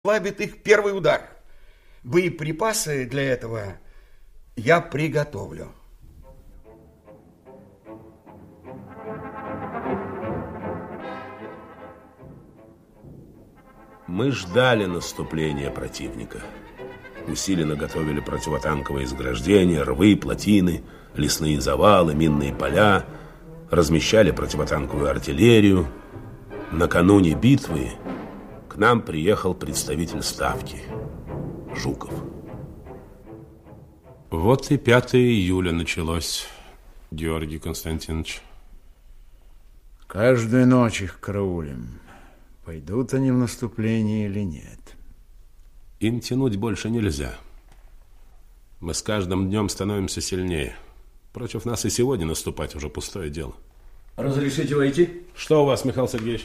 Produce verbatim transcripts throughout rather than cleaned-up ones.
ослабит их первый удар. Боеприпасы для этого я приготовлю. Мы ждали наступления противника. Усиленно готовили противотанковые заграждения, рвы, плотины, лесные завалы, минные поля, размещали противотанковую артиллерию. Накануне битвы к нам приехал представитель ставки Жуков. Вот и пятое июля началось, Георгий Константинович. Каждую ночь их караулим. Пойдут они в наступление или нет? Им тянуть больше нельзя. Мы с каждым днем становимся сильнее. Против нас и сегодня наступать уже пустое дело. Разрешите войти? Что у вас, Михаил Сергеевич?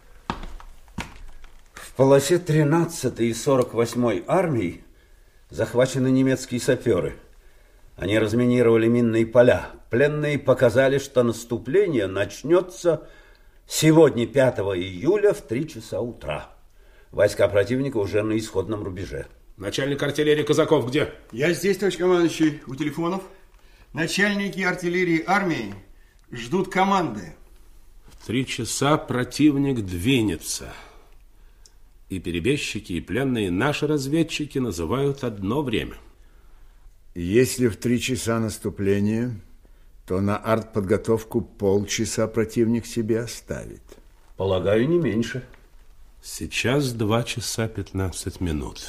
В полосе тринадцатой и сорок восьмой армий захвачены немецкие саперы. Они разминировали минные поля. Пленные показали, что наступление начнется сегодня, пятого июля, в три часа утра. Войска противника уже на исходном рубеже. Начальник артиллерии Казаков где? Я здесь, товарищ командующий, у телефонов. Начальники артиллерии армии ждут команды. В три часа противник двинется. И перебежчики, и пленные наши разведчики называют одно время. Если в три часа наступления, то на артподготовку полчаса противник себе оставит. Полагаю, не меньше. Сейчас два часа пятнадцать минут.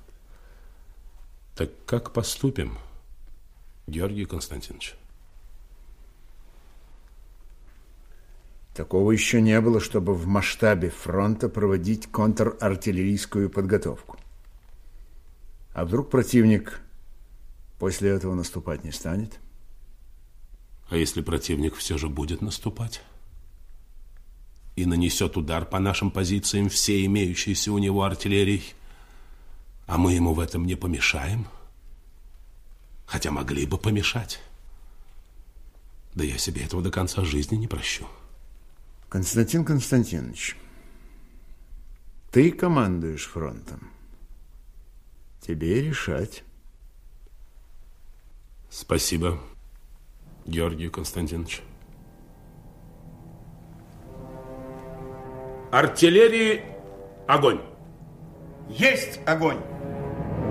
Так как поступим, Георгий Константинович? Такого еще не было, чтобы в масштабе фронта проводить контрартиллерийскую подготовку. А вдруг противник после этого наступать не станет? А если противник все же будет наступать и нанесет удар по нашим позициям всей имеющейся у него артиллерией, а мы ему в этом не помешаем, хотя могли бы помешать, да я себе этого до конца жизни не прощу. Константин Константинович, ты командуешь фронтом. Тебе решать. Спасибо, Георгий Константинович. Артиллерии, огонь! Есть огонь!